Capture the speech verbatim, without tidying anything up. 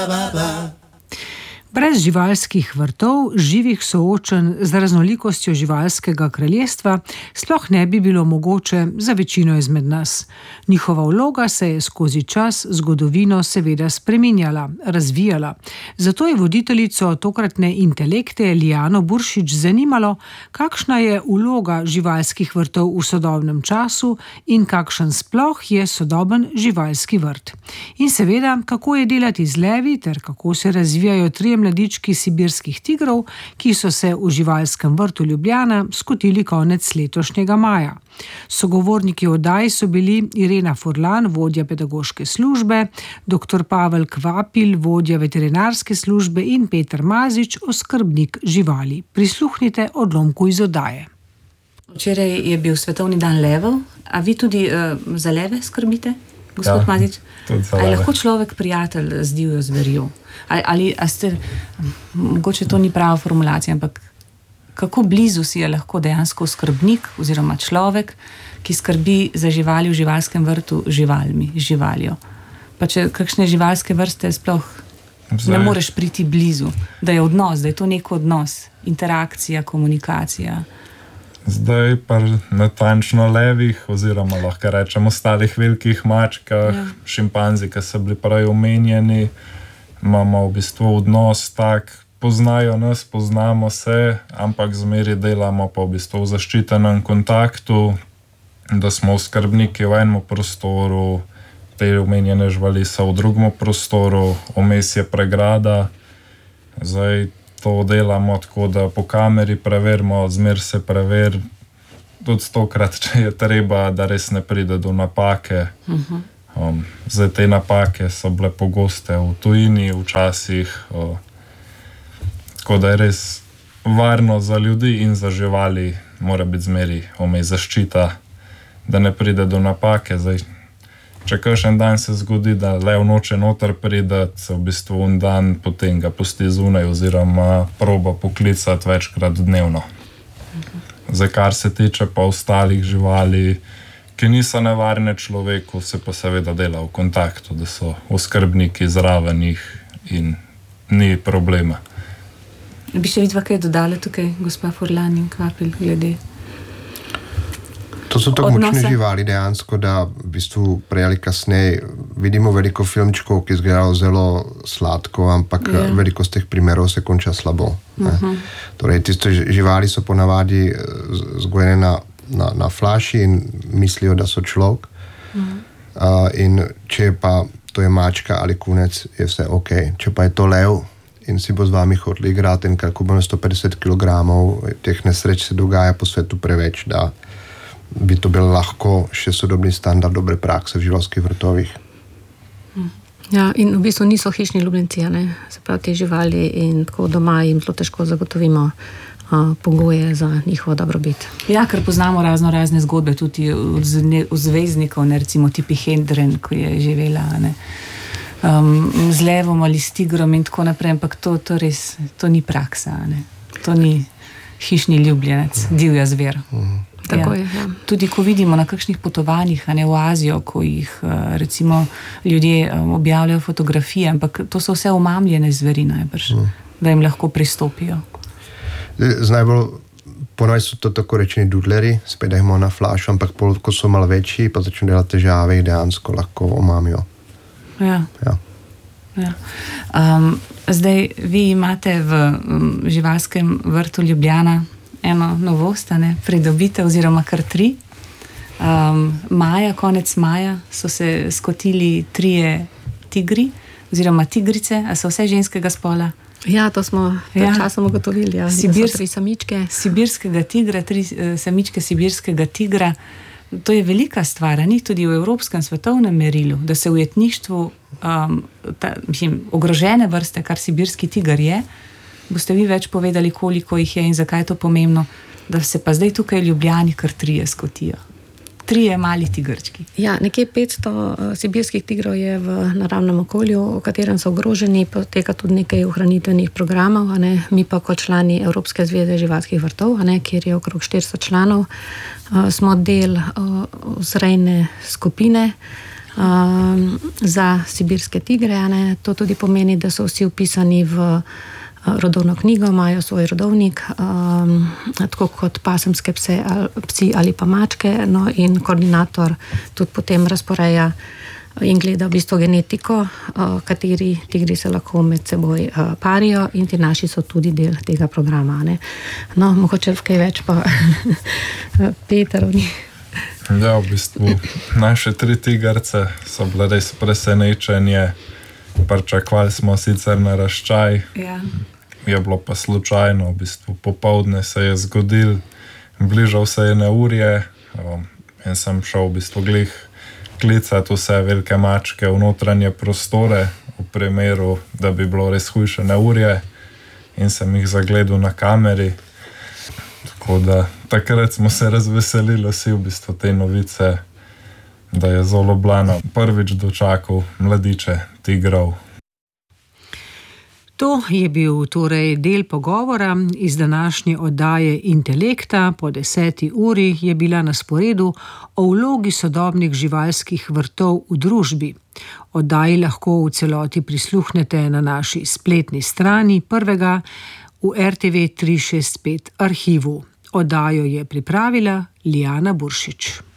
Brez živalskih vrtov, živih soočenj z raznolikostjo živalskega kraljestva sploh ne bi bilo mogoče za večino izmed nas. Njihova vloga se je skozi čas, zgodovino seveda spreminjala, razvijala. Zato je voditeljico tokratne Intelekte Lijano Buršič zanimalo, kakšna je vloga živalskih vrtov v sodobnem času in kakšen sploh je sodoben živalski vrt. In seveda, kako je delati z levi ter kako se razvijajo trije mladički sibirskih tigrov, ki so se v živalskem vrtu Ljubljana skotili konec letošnjega maja. Sogovorniki oddaji so bili Irena Furlan, vodja pedagoške službe, doktor Pavel Kvapil, vodja veterinarske službe in Peter Mazič, oskrbnik živali. Prisluhnite odlomku iz oddaje. Včeraj je bil svetovni dan levov, a vi tudi uh, za leve skrbite, gospod ja, Mazič? Ali je lahko človek prijatelj z divjo zverjo? Ali, ali a ste, mogoče to ni prava formulacija, ampak kako blizu si je lahko dejansko skrbnik oziroma človek, ki skrbi za živali v živalskem vrtu živalmi, živaljo. Pa če kakšne živalske vrste sploh Zdaj. ne moreš priti blizu, da je odnos, da je to nek odnos, interakcija, komunikacija. Zdaj pa natančno levih oziroma lahko rečemo ostalih velikih mačkah, ja. šimpanzi, ki so bili prej omenjeni, imamo v bistvu odnos tak, poznajo nas, poznamo se, ampak zmeri delamo pa v bistvu v zaščitenem kontaktu, da smo skrbniki v enem prostoru, te omenjene živali so v drugem prostoru, vmes je pregrada. Zdaj to delamo tako, da po kameri preverimo, zmer se preveri, tudi stokrat, če je treba, da res ne pride do napake. Uh-huh. Um, zdaj te napake so bile pogoste v tujini včasih, uh, tako da je res varno za ljudi in za živali, mora biti zmeri vmes zaščita, da ne pride do napake. Zdaj, če kakšen dan se zgodi, da lev noče noter pridati, se v bistvu un dan potem ga pusti zunaj oziroma proba poklicati večkrat dnevno. Zdaj, kar se tiče pa ostalih živali, ki niso nevarne človeku, se pa seveda dela v kontaktu, da so oskrbniki zraven jih in ni problema. Bi še vidva kaj dodala tukaj, gospa Furlan in Kvapil, glede? To so tako močne živali dejansko, da v bistvu prej ali kasneje vidimo veliko filmčkov, ki izgledajo zelo sladko, ampak yeah. veliko z teh primerov se konča slabo. Uh-huh. Torej, tiste živali so ponavadi zgojene na, na, na flaši in mislijo, da so človek. Uh-huh. Uh, in če pa to je mačka ali kunec, je vse ok. Če pa je to lev in si bo z vami hodili igrati in kako bo na sto petdeset kilogramov, teh nesreč se dogaja po svetu preveč, da bi to bil lahko še sodobni standard dobre prakse v živalskih vrtovih. Ja, in v bistvu niso hišni ljubljenci, ne? Se pravi, te živali in tako doma jim zelo težko zagotovimo uh, pogoje za njihovo dobrobit. Ja, ker poznamo razno razne zgodbe tudi od zvezdnikov, ne, recimo Tippi Hedren, ko je živela, ne, um, z levom ali s tigrom in tako naprej, ampak to, to res, to ni praksa, ne? To ni hišni ljubljenec, divja zver. Uh-huh. Tako je, ja. Tudi ko vidimo na kakšnih potovanjih, a ne v Azijo, ko jih recimo ljudje objavljajo fotografije, ampak to so vse omamljene zveri najbrž, mm. da jim lahko pristopijo. Z najbolj ponovno so to tako rečeni dudleri, spet da jih imamo na flašu, ampak pol, ko so malo večji, pa začne delati težave, jih dejansko lahko omamijo. Ja. Ja. Ja. Um, zdaj, vi imate v um, živalskem vrtu Ljubljana eno novost, ne, pridobite oziroma kar tri. Um, maja, konec maja so se skotili trije tigri oziroma tigrice, a so vse ženskega spola? Ja, to smo pred ja. časom ugotovili. Ja. Sibir, tri samičke. Sibirskega tigra, tri uh, samičke sibirskega tigra. To je velika stvar, ni tudi v evropskem svetovnem merilu, da se v jetništvu um, ta, mislim, ogrožene vrste, kar sibirski tiger je. Boste vi več povedali, koliko jih je in zakaj je to pomembno, da se pa zdaj tukaj v Ljubljani kar trije skotijo. Trije mali tigrčki. Ja, nekje petsto uh, sibirskih tigrov je v naravnem okolju, v katerem so ogroženi, poteka tudi nekaj ohranitvenih programov, a ne? Mi pa kot člani Evropske zveze živalskih vrtov, a ne? Kjer je okrog štiristo članov, uh, smo del uh, vzrejne skupine, Um, za sibirske tigre, ne, to tudi pomeni, da so vsi upisani v rodovno knjigo, imajo svoj rodovnik, um, tako kot pasemske pse, psi ali pa mačke, no in koordinator tudi potem razporeja in gleda v bistvu genetiko, uh, kateri tigri se lahko med seboj uh, parijo, in ti naši so tudi del tega programa. Ne. No, mogoče kaj več pa Peterovni. Ja, v bistvu naše tri tigrce so bile res presenečenje. Pričakovali smo sicer naraščaj, ja. Je bilo pa slučajno, v bistvu popoldne se je zgodil, bližal se je neurje um, in sem šel v bistvu glih klicati vse velike mačke v notranje prostore, v primeru, da bi bilo res hujše neurje, in sem jih zagledal na kameri. Tako da takrat smo se razveselili vsi v bistvu te novice, da je Zolo Blano prvič dočakal mladiče tigrov. To je bil torej del pogovora iz današnje oddaje Intelekta. Po deseti uri je bila na sporedu o vlogi sodobnih živalskih vrtov v družbi. Oddaji lahko v celoti prisluhnete na naši spletni strani prvega v R T V tri šest pet arhivu. Oddajo je pripravila Lijana Buršič.